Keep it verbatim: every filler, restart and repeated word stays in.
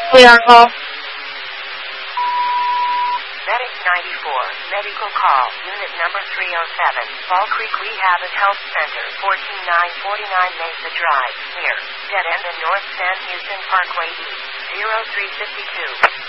A R call. Medic ninety-four, medical call, unit number three oh seven, Fall Creek Rehab and Health Center, fourteen nine forty-nine Mesa Drive, near, dead end in North San Houston Parkway East, zero three five two.